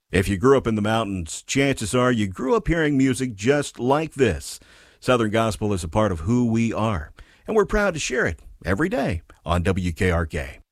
If you grew up in the mountains, chances are you grew up hearing music just like this. Southern Gospel is a part of who we are, and we're proud to share it every day on WKRK.